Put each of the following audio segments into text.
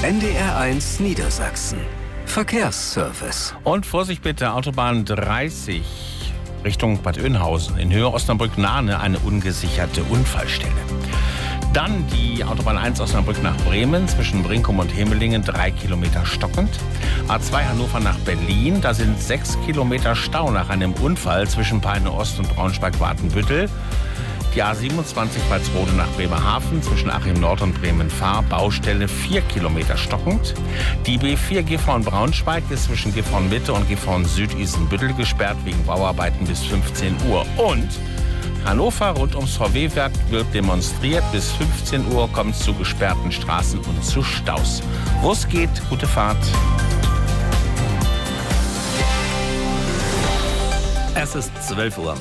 NDR1 Niedersachsen. Verkehrsservice. Und Vorsicht bitte, Autobahn 30 Richtung Bad Oeynhausen. In Höhe Osnabrück-Nahne eine ungesicherte Unfallstelle. Dann die Autobahn 1 Osnabrück nach Bremen zwischen Brinkum und Hemelingen 3 Kilometer stockend. A2 Hannover nach Berlin, da sind 6 Kilometer Stau nach einem Unfall zwischen Peine Ost und Braunschweig-Wartenbüttel. Die A27 Walsrode nach Bremerhaven zwischen Achim Nord und Bremen-Fahr, Baustelle 4 Kilometer stockend. Die B4 Gifhorn-Braunschweig ist zwischen Gifhorn-Mitte und Gifhorn-Süd-Isenbüttel gesperrt wegen Bauarbeiten bis 15 Uhr. Und Hannover rund ums VW-Werk wird demonstriert. Bis 15 Uhr kommt es zu gesperrten Straßen und zu Staus. Wo es geht, gute Fahrt. Es ist 12 Uhr.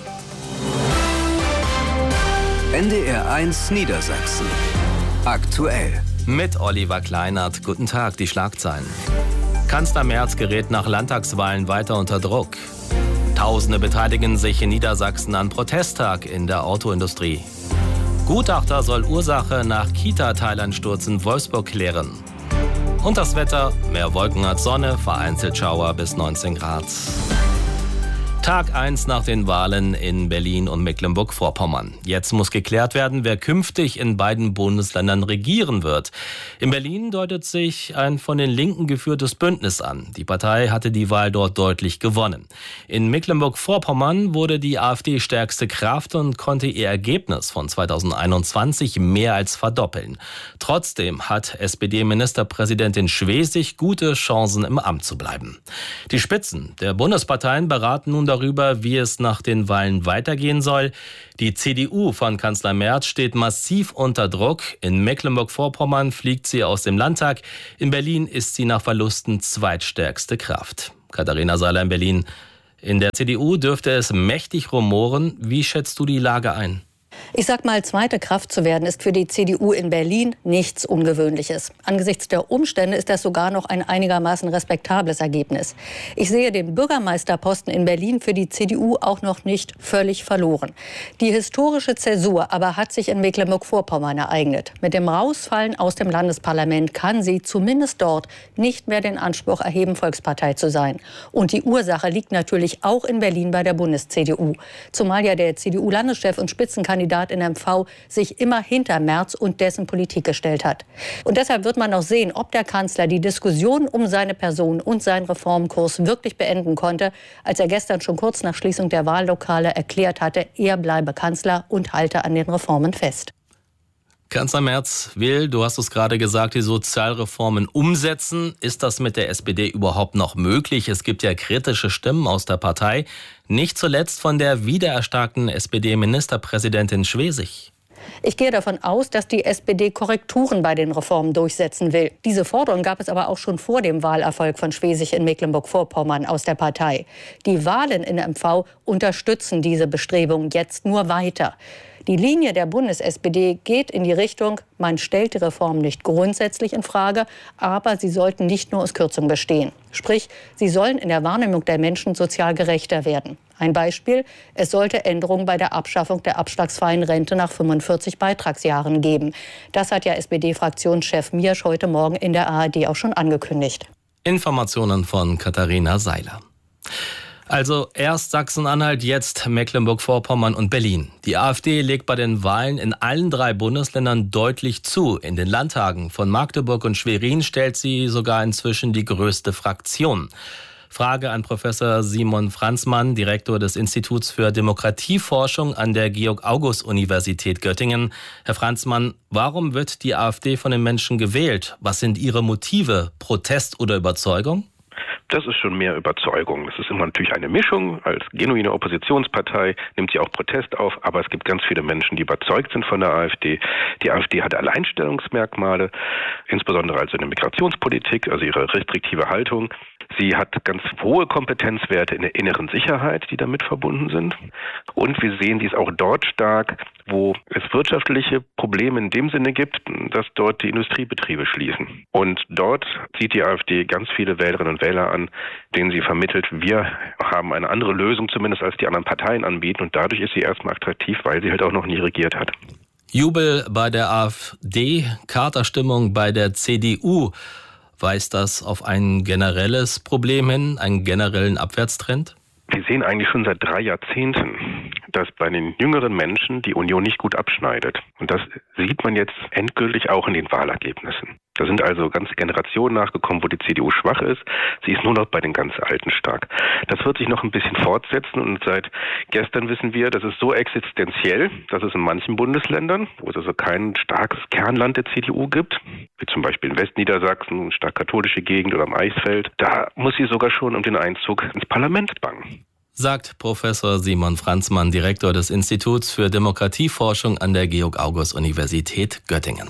NDR1 Niedersachsen. Aktuell. Mit Oliver Kleinert. Guten Tag, die Schlagzeilen. Kanzler Merz gerät nach Landtagswahlen weiter unter Druck. Tausende beteiligen sich in Niedersachsen an Protesttag in der Autoindustrie. Gutachter soll Ursache nach Kita-Teilansturz in Wolfsburg klären. Und das Wetter, mehr Wolken als Sonne, vereinzelt Schauer bis 19 Grad. Tag 1 nach den Wahlen in Berlin und Mecklenburg-Vorpommern. Jetzt muss geklärt werden, wer künftig in beiden Bundesländern regieren wird. In Berlin deutet sich ein von den Linken geführtes Bündnis an. Die Partei hatte die Wahl dort deutlich gewonnen. In Mecklenburg-Vorpommern wurde die AfD stärkste Kraft und konnte ihr Ergebnis von 2021 mehr als verdoppeln. Trotzdem hat SPD-Ministerpräsidentin Schwesig gute Chancen, im Amt zu bleiben. Die Spitzen der Bundesparteien beraten nun darüber, wie es nach den Wahlen weitergehen soll. Die CDU von Kanzler Merz steht massiv unter Druck. In Mecklenburg-Vorpommern fliegt sie aus dem Landtag. In Berlin ist sie nach Verlusten zweitstärkste Kraft. Katharina Seiler in Berlin. In der CDU dürfte es mächtig rumoren. Wie schätzt du die Lage ein? Ich sag mal, zweite Kraft zu werden, ist für die CDU in Berlin nichts Ungewöhnliches. Angesichts der Umstände ist das sogar noch ein einigermaßen respektables Ergebnis. Ich sehe den Bürgermeisterposten in Berlin für die CDU auch noch nicht völlig verloren. Die historische Zäsur aber hat sich in Mecklenburg-Vorpommern ereignet. Mit dem Rausfallen aus dem Landesparlament kann sie zumindest dort nicht mehr den Anspruch erheben, Volkspartei zu sein. Und die Ursache liegt natürlich auch in Berlin bei der Bundes-CDU. Zumal ja der CDU-Landeschef und Spitzenkandidat in MV sich immer hinter Merz und dessen Politik gestellt hat. Und deshalb wird man auch sehen, ob der Kanzler die Diskussion um seine Person und seinen Reformkurs wirklich beenden konnte, als er gestern schon kurz nach Schließung der Wahllokale erklärt hatte, er bleibe Kanzler und halte an den Reformen fest. Kanzler Merz will, du hast es gerade gesagt, die Sozialreformen umsetzen. Ist das mit der SPD überhaupt noch möglich? Es gibt ja kritische Stimmen aus der Partei, nicht zuletzt von der wiedererstarkten SPD-Ministerpräsidentin Schwesig. Ich gehe davon aus, dass die SPD Korrekturen bei den Reformen durchsetzen will. Diese Forderung gab es aber auch schon vor dem Wahlerfolg von Schwesig in Mecklenburg-Vorpommern aus der Partei. Die Wahlen in MV unterstützen diese Bestrebungen jetzt nur weiter. Die Linie der Bundes-SPD geht in die Richtung, man stellt die Reform nicht grundsätzlich in Frage, aber sie sollten nicht nur aus Kürzungen bestehen. Sprich, sie sollen in der Wahrnehmung der Menschen sozial gerechter werden. Ein Beispiel, es sollte Änderungen bei der Abschaffung der abschlagsfreien Rente nach 45 Beitragsjahren geben. Das hat ja SPD-Fraktionschef Miersch heute Morgen in der ARD auch schon angekündigt. Informationen von Katharina Seiler. Also erst Sachsen-Anhalt, jetzt Mecklenburg-Vorpommern und Berlin. Die AfD legt bei den Wahlen in allen 3 Bundesländern deutlich zu. In den Landtagen von Magdeburg und Schwerin stellt sie sogar inzwischen die größte Fraktion. Frage an Professor Simon Franzmann, Direktor des Instituts für Demokratieforschung an der Georg-August-Universität Göttingen. Herr Franzmann, warum wird die AfD von den Menschen gewählt? Was sind ihre Motive? Protest oder Überzeugung? Das ist schon mehr Überzeugung. Das ist immer natürlich eine Mischung. Als genuine Oppositionspartei nimmt sie auch Protest auf, aber es gibt ganz viele Menschen, die überzeugt sind von der AfD. Die AfD hat Alleinstellungsmerkmale, insbesondere also in der Migrationspolitik, also ihre restriktive Haltung. Sie hat ganz hohe Kompetenzwerte in der inneren Sicherheit, die damit verbunden sind. Und wir sehen dies auch dort stark, wo es wirtschaftliche Probleme in dem Sinne gibt, dass dort die Industriebetriebe schließen. Und dort zieht die AfD ganz viele Wählerinnen und Wähler an, denen sie vermittelt, wir haben eine andere Lösung zumindest als die anderen Parteien anbieten. Und dadurch ist sie erstmal attraktiv, weil sie halt auch noch nie regiert hat. Jubel bei der AfD, Katerstimmung bei der CDU. Weist das auf ein generelles Problem hin, einen generellen Abwärtstrend? Wir sehen eigentlich schon seit 3 Jahrzehnten, dass bei den jüngeren Menschen die Union nicht gut abschneidet. Und das sieht man jetzt endgültig auch in den Wahlergebnissen. Da sind also ganze Generationen nachgekommen, wo die CDU schwach ist. Sie ist nur noch bei den ganz Alten stark. Das wird sich noch ein bisschen fortsetzen und seit gestern wissen wir, das ist so existenziell, dass es in manchen Bundesländern, wo es also kein starkes Kernland der CDU gibt, wie zum Beispiel in Westniedersachsen, eine stark katholische Gegend oder am Eichsfeld, da muss sie sogar schon um den Einzug ins Parlament bangen. Sagt Professor Simon Franzmann, Direktor des Instituts für Demokratieforschung an der Georg-August-Universität Göttingen.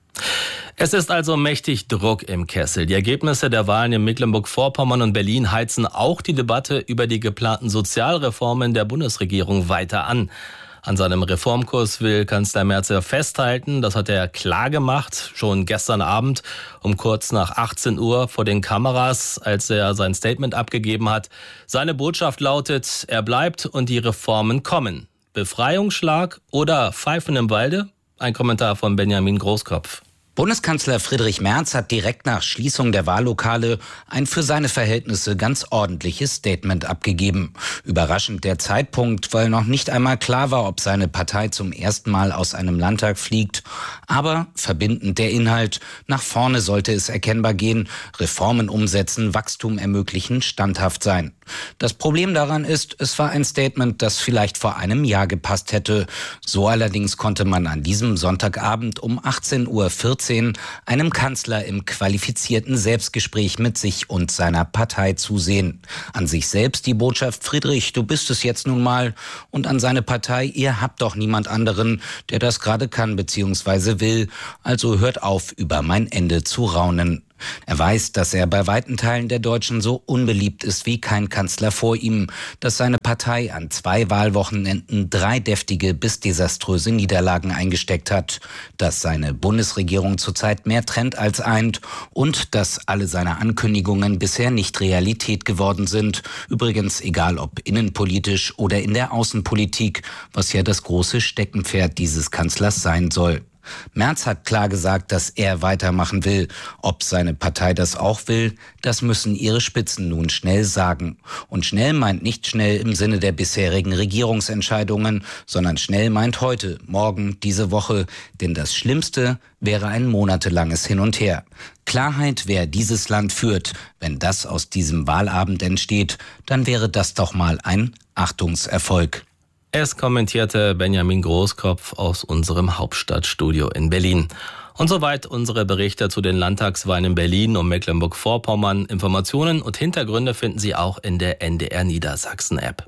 Es ist also mächtig Druck im Kessel. Die Ergebnisse der Wahlen in Mecklenburg-Vorpommern und Berlin heizen auch die Debatte über die geplanten Sozialreformen der Bundesregierung weiter an. An seinem Reformkurs will Kanzler Merz ja festhalten. Das hat er klar gemacht, schon gestern Abend um kurz nach 18 Uhr vor den Kameras, als er sein Statement abgegeben hat. Seine Botschaft lautet, er bleibt und die Reformen kommen. Befreiungsschlag oder Pfeifen im Walde? Ein Kommentar von Benjamin Großkopf. Bundeskanzler Friedrich Merz hat direkt nach Schließung der Wahllokale ein für seine Verhältnisse ganz ordentliches Statement abgegeben. Überraschend der Zeitpunkt, weil noch nicht einmal klar war, ob seine Partei zum ersten Mal aus einem Landtag fliegt. Aber verbindend der Inhalt, nach vorne sollte es erkennbar gehen, Reformen umsetzen, Wachstum ermöglichen, standhaft sein. Das Problem daran ist, es war ein Statement, das vielleicht vor einem Jahr gepasst hätte. So allerdings konnte man an diesem Sonntagabend um 18:14 Uhr einem Kanzler im qualifizierten Selbstgespräch mit sich und seiner Partei zusehen. An sich selbst die Botschaft: Friedrich, du bist es jetzt nun mal. Und an seine Partei: ihr habt doch niemand anderen, der das gerade kann bzw. will. Also hört auf, über mein Ende zu raunen. Er weiß, dass er bei weiten Teilen der Deutschen so unbeliebt ist wie kein Kanzler vor ihm, dass seine Partei an 2 Wahlwochenenden 3 deftige bis desaströse Niederlagen eingesteckt hat, dass seine Bundesregierung zurzeit mehr trennt als eint und dass alle seine Ankündigungen bisher nicht Realität geworden sind. Übrigens egal ob innenpolitisch oder in der Außenpolitik, was ja das große Steckenpferd dieses Kanzlers sein soll. Merz hat klar gesagt, dass er weitermachen will. Ob seine Partei das auch will, das müssen ihre Spitzen nun schnell sagen. Und schnell meint nicht schnell im Sinne der bisherigen Regierungsentscheidungen, sondern schnell meint heute, morgen, diese Woche. Denn das Schlimmste wäre ein monatelanges Hin und Her. Klarheit, wer dieses Land führt. Wenn das aus diesem Wahlabend entsteht, dann wäre das doch mal ein Achtungserfolg. Es kommentierte Benjamin Großkopf aus unserem Hauptstadtstudio in Berlin. Und soweit unsere Berichte zu den Landtagswahlen in Berlin und Mecklenburg-Vorpommern. Informationen und Hintergründe finden Sie auch in der NDR Niedersachsen-App.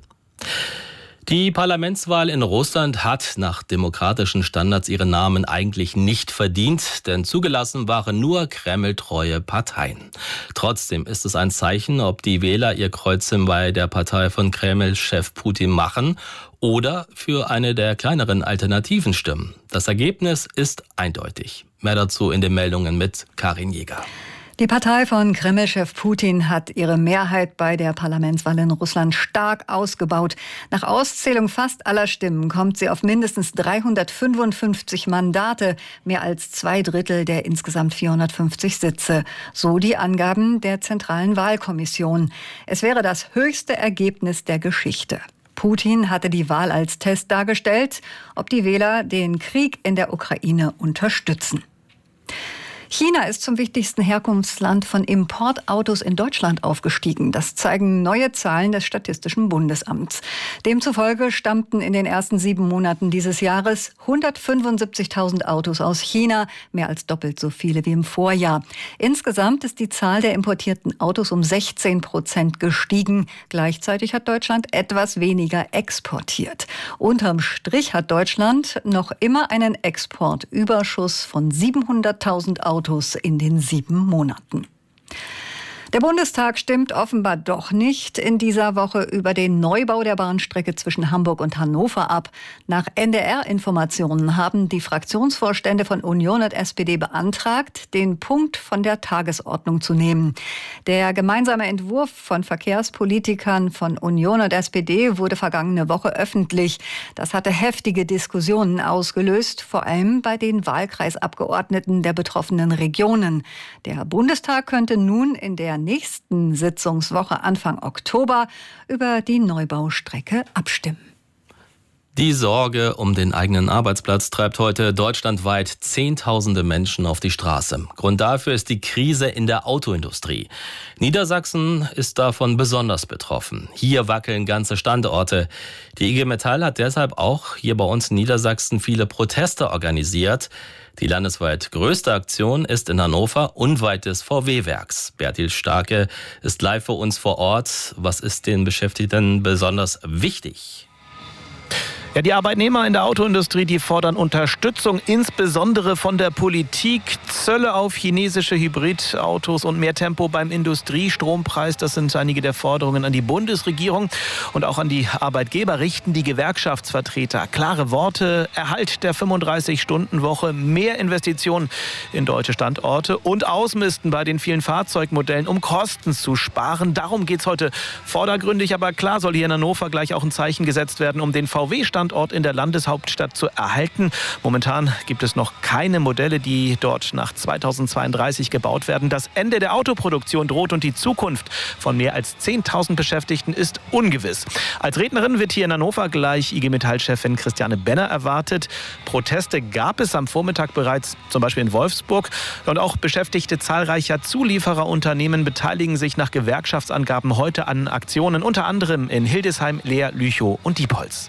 Die Parlamentswahl in Russland hat nach demokratischen Standards ihren Namen eigentlich nicht verdient, denn zugelassen waren nur kremltreue Parteien. Trotzdem ist es ein Zeichen, ob die Wähler ihr Kreuzchen bei der Partei von Kreml-Chef Putin machen oder für eine der kleineren Alternativen stimmen. Das Ergebnis ist eindeutig. Mehr dazu in den Meldungen mit Karin Jäger. Die Partei von Kreml-Chef Putin hat ihre Mehrheit bei der Parlamentswahl in Russland stark ausgebaut. Nach Auszählung fast aller Stimmen kommt sie auf mindestens 355 Mandate, mehr als 2/3 der insgesamt 450 Sitze. So die Angaben der Zentralen Wahlkommission. Es wäre das höchste Ergebnis der Geschichte. Putin hatte die Wahl als Test dargestellt, ob die Wähler den Krieg in der Ukraine unterstützen. China ist zum wichtigsten Herkunftsland von Importautos in Deutschland aufgestiegen. Das zeigen neue Zahlen des Statistischen Bundesamts. Demzufolge stammten in den ersten 7 Monaten dieses Jahres 175.000 Autos aus China, mehr als doppelt so viele wie im Vorjahr. Insgesamt ist die Zahl der importierten Autos um 16% gestiegen. Gleichzeitig hat Deutschland etwas weniger exportiert. Unterm Strich hat Deutschland noch immer einen Exportüberschuss von 700.000 Autos in den 7 Monaten. Der Bundestag stimmt offenbar doch nicht in dieser Woche über den Neubau der Bahnstrecke zwischen Hamburg und Hannover ab. Nach NDR-Informationen haben die Fraktionsvorstände von Union und SPD beantragt, den Punkt von der Tagesordnung zu nehmen. Der gemeinsame Entwurf von Verkehrspolitikern von Union und SPD wurde vergangene Woche öffentlich. Das hatte heftige Diskussionen ausgelöst, vor allem bei den Wahlkreisabgeordneten der betroffenen Regionen. Der Bundestag könnte nun in der nächsten Sitzungswoche Anfang Oktober über die Neubaustrecke abstimmen. Die Sorge um den eigenen Arbeitsplatz treibt heute deutschlandweit Zehntausende Menschen auf die Straße. Grund dafür ist die Krise in der Autoindustrie. Niedersachsen ist davon besonders betroffen. Hier wackeln ganze Standorte. Die IG Metall hat deshalb auch hier bei uns in Niedersachsen viele Proteste organisiert. Die landesweit größte Aktion ist in Hannover unweit des VW-Werks. Bertil Starke ist live für uns vor Ort. Was ist den Beschäftigten besonders wichtig? Ja, die Arbeitnehmer in der Autoindustrie, die fordern Unterstützung, insbesondere von der Politik. Zölle auf chinesische Hybridautos und mehr Tempo beim Industriestrompreis. Das sind einige der Forderungen an die Bundesregierung. Und auch an die Arbeitgeber richten die Gewerkschaftsvertreter klare Worte. Erhalt der 35-Stunden-Woche, mehr Investitionen in deutsche Standorte und Ausmisten bei den vielen Fahrzeugmodellen, um Kosten zu sparen. Darum geht es heute vordergründig. Aber klar soll hier in Hannover gleich auch ein Zeichen gesetzt werden, um den VW-Standort in der Landeshauptstadt zu erhalten. Momentan gibt es noch keine Modelle, die dort nach 2032 gebaut werden. Das Ende der Autoproduktion droht und die Zukunft von mehr als 10.000 Beschäftigten ist ungewiss. Als Rednerin wird hier in Hannover gleich IG Metall-Chefin Christiane Benner erwartet. Proteste gab es am Vormittag bereits, zum Beispiel in Wolfsburg. Und auch Beschäftigte zahlreicher Zuliefererunternehmen beteiligen sich nach Gewerkschaftsangaben heute an Aktionen, unter anderem in Hildesheim, Leer, Lüchow und Diepholz.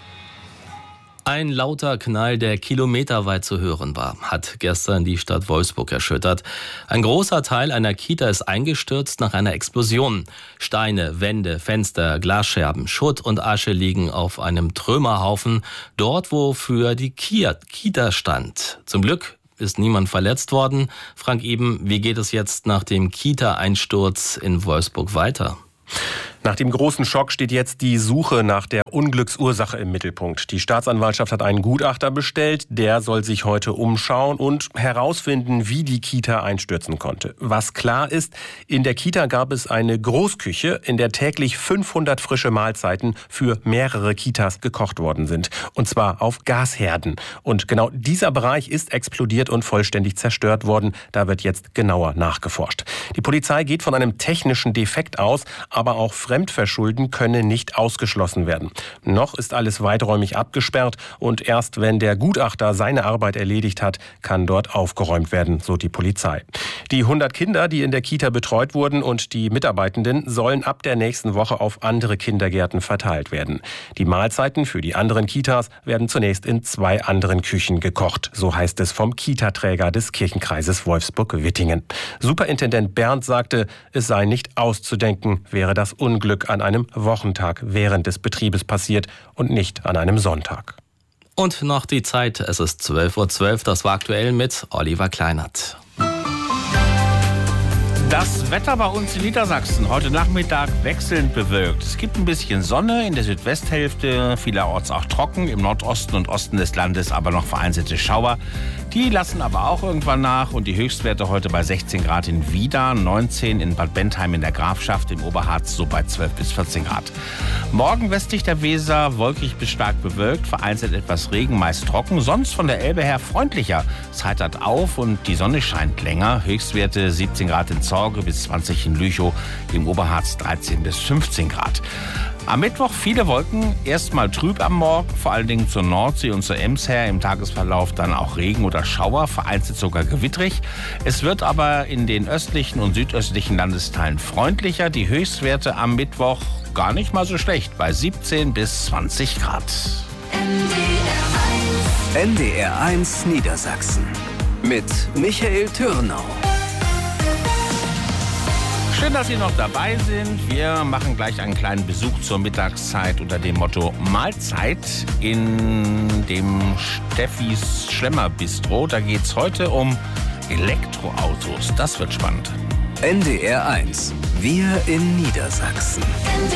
Ein lauter Knall, der kilometerweit zu hören war, hat gestern die Stadt Wolfsburg erschüttert. Ein großer Teil einer Kita ist eingestürzt nach einer Explosion. Steine, Wände, Fenster, Glasscherben, Schutt und Asche liegen auf einem Trümmerhaufen, dort, wo früher die Kita stand. Zum Glück ist niemand verletzt worden. Frank Eben, wie geht es jetzt nach dem Kita-Einsturz in Wolfsburg weiter? Nach dem großen Schock steht jetzt die Suche nach der Unglücksursache im Mittelpunkt. Die Staatsanwaltschaft hat einen Gutachter bestellt. Der soll sich heute umschauen und herausfinden, wie die Kita einstürzen konnte. Was klar ist, in der Kita gab es eine Großküche, in der täglich 500 frische Mahlzeiten für mehrere Kitas gekocht worden sind. Und zwar auf Gasherden. Und genau dieser Bereich ist explodiert und vollständig zerstört worden. Da wird jetzt genauer nachgeforscht. Die Polizei geht von einem technischen Defekt aus, aber auch Fremdverschulden könne nicht ausgeschlossen werden. Noch ist alles weiträumig abgesperrt und erst wenn der Gutachter seine Arbeit erledigt hat, kann dort aufgeräumt werden, so die Polizei. Die 100 Kinder, die in der Kita betreut wurden und die Mitarbeitenden sollen ab der nächsten Woche auf andere Kindergärten verteilt werden. Die Mahlzeiten für die anderen Kitas werden zunächst in 2 anderen Küchen gekocht, so heißt es vom Kita-Träger des Kirchenkreises Wolfsburg-Wittingen. Superintendent Berndt sagte, es sei nicht auszudenken, wäre das Unglück an einem Wochentag während des Betriebes passiert und nicht an einem Sonntag. Und noch die Zeit, es ist 12:12 Uhr, das war aktuell mit Oliver Kleinert. Das Wetter bei uns in Niedersachsen heute Nachmittag wechselnd bewölkt. Es gibt ein bisschen Sonne in der Südwesthälfte, vielerorts auch trocken, im Nordosten und Osten des Landes aber noch vereinzelte Schauer. Die lassen aber auch irgendwann nach und die Höchstwerte heute bei 16 Grad in Wieda, 19 in Bad Bentheim in der Grafschaft, im Oberharz so bei 12 bis 14 Grad. Morgen westlich der Weser wolkig bis stark bewölkt, vereinzelt etwas Regen, meist trocken, sonst von der Elbe her freundlicher. Es heitert auf und die Sonne scheint länger. Höchstwerte 17 Grad in Zorge bis 20 in Lüchow, im Oberharz 13 bis 15 Grad. Am Mittwoch viele Wolken, erstmal trüb am Morgen, vor allen Dingen zur Nordsee und zur Ems her. Im Tagesverlauf dann auch Regen oder Schauer, vereinzelt sogar gewittrig. Es wird aber in den östlichen und südöstlichen Landesteilen freundlicher. Die Höchstwerte am Mittwoch gar nicht mal so schlecht, bei 17 bis 20 Grad. NDR1 Niedersachsen mit Michael Türnau. Schön, dass Sie noch dabei sind. Wir machen gleich einen kleinen Besuch zur Mittagszeit unter dem Motto Mahlzeit in dem Steffis Schlemmer Bistro. Da geht es heute um Elektroautos. Das wird spannend. NDR 1. Wir in Niedersachsen.